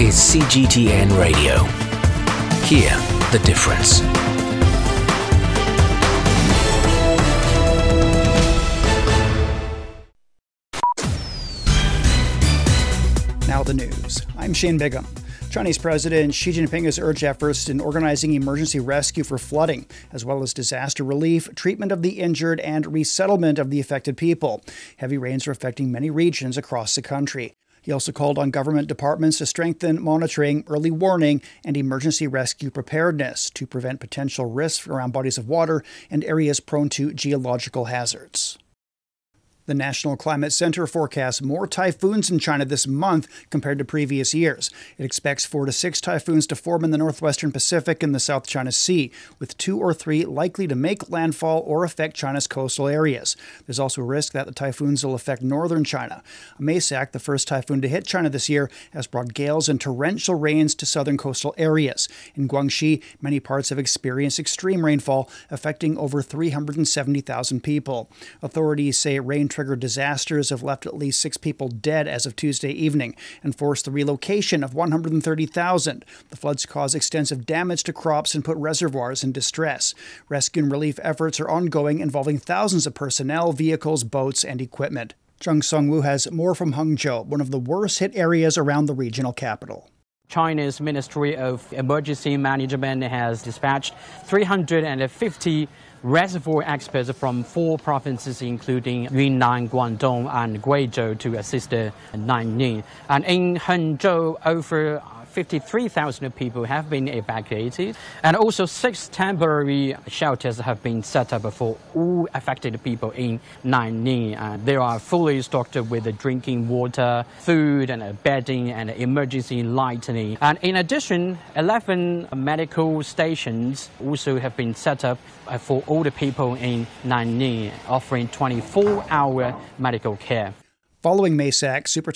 is CGTN Radio. Hear the difference. Now the news. I'm Shane Bigham. Chinese President Xi Jinping has urged efforts in organizing emergency rescue for flooding, as well as disaster relief, treatment of the injured, and resettlement of the affected people. Heavy rains are affecting many regions across the country. He also called on government departments to strengthen monitoring, early warning, and emergency rescue preparedness to prevent potential risks around bodies of water and areas prone to geological hazards. The National Climate Center forecasts more typhoons in China this month compared to previous years. It expects 4 to 6 typhoons to form in the northwestern Pacific and the South China Sea, with 2 or 3 likely to make landfall or affect China's coastal areas. There's also a risk that the typhoons will affect northern China. Maysak, the first typhoon to hit China this year, has brought gales and torrential rains to southern coastal areas. In Guangxi, many parts have experienced extreme rainfall, affecting over 370,000 people. Authorities say rain-triggered disasters have left at least 6 people dead as of Tuesday evening and forced the relocation of 130,000. The floods caused extensive damage to crops and put reservoirs in distress. Rescue and relief efforts are ongoing, involving thousands of personnel, vehicles, boats, and equipment. Zheng Songwu has more from Hangzhou, one of the worst-hit areas around the regional capital. China's Ministry of Emergency Management has dispatched 350 reservoir experts from 4 provinces, including Yunnan, Guangdong, and Guizhou, to assist Nanning. And in Hangzhou, over 53,000 people have been evacuated, and also 6 temporary shelters have been set up for all affected people in Nanning. They are fully stocked with drinking water, food, and bedding, and emergency lighting. And in addition, 11 medical stations also have been set up for all the people in Nanning, offering 24-hour medical care. Following Maysak, Super